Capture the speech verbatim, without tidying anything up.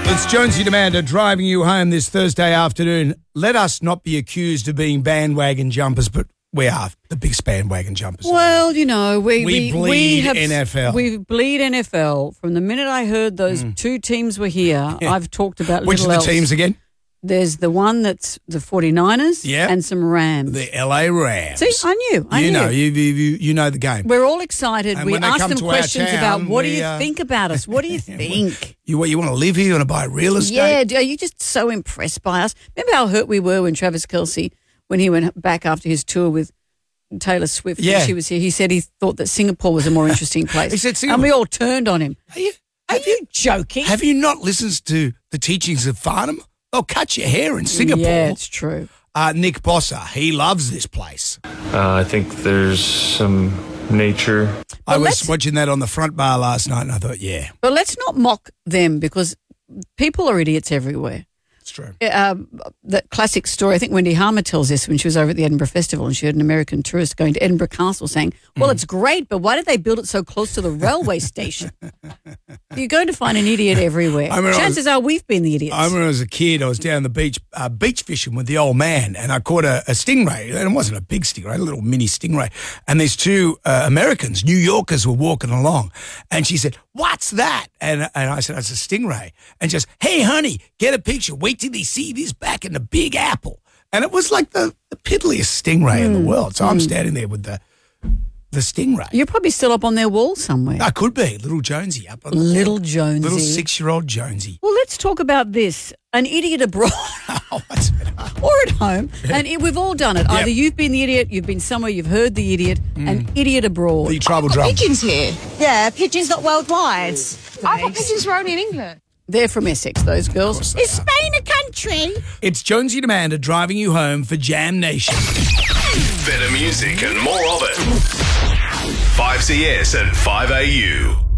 It's Jonesy Demander driving you home this Thursday afternoon. Let us not be accused of being bandwagon jumpers, but we are the biggest bandwagon jumpers. Well, you know, we We we, bleed we have, N F L. We bleed N F L. From the minute I heard those Mm. two teams were here, Yeah. I've talked about Which are little the else. teams again? There's the one that's the forty-niners Yeah. and some Rams. The L A Rams. See, I knew. I you knew. know, you, you you you know the game. We're all excited. And we when they asked come them to our questions town, about what do we, you uh, think about us? What do you think? You what? You want to live here? You want to buy real estate? Yeah, do- are you just so impressed by us? Remember how hurt we were when Travis Kelce, when he went back after his tour with Taylor Swift, Yeah. when she was here, he said he thought that Singapore was a more interesting place. He said Singapore. And we all turned on him. Are you, Are have you joking? Have you not listened to the teachings of Farnham? They'll cut your hair in Singapore. Yeah, it's true. Uh, Nick Bossa, he loves this place. Uh, I think there's some nature. I Well, was let's- watching that on the front bar last night and I thought, yeah, But let's not mock them because people are idiots everywhere. it's true. Um, that classic story, I think Wendy Harmer tells this when she was over at the Edinburgh Festival and she heard an American tourist going to Edinburgh Castle saying, well, Mm. it's great, but why did they build it so close to the railway station? You're going to find an idiot everywhere. I remember I Chances are we've been the idiots. I remember as a kid, I was down the beach, uh, beach fishing with the old man, and I caught a, a stingray. And it wasn't a big stingray, a little mini stingray. And these two uh, Americans, New Yorkers, were walking along. And she said, "What's that?" And, and I said, "It's a stingray." And she goes, "Hey, honey, get a picture. Wait till they see this back in the Big Apple." And it was like the, the piddliest stingray in the world. So I'm standing there with the the stingray. You're probably still up on their wall somewhere. I could be little Jonesy up on the Little wall. Jonesy. little six-year-old Jonesy. Well, let's talk about this. An idiot abroad Oh, what's it? or at home. And it, we've all done it. Yep. Either you've been the idiot, you've been somewhere, you've heard the idiot, an idiot abroad. The trouble drum. Pigeons here. Yeah, pigeons not worldwide. I thought pigeons were only in England. They're from Essex, those girls. they Is Spain a country? It's Jonesy Demander driving you home for Jam Nation. Better music and more of it. five C S and five A U.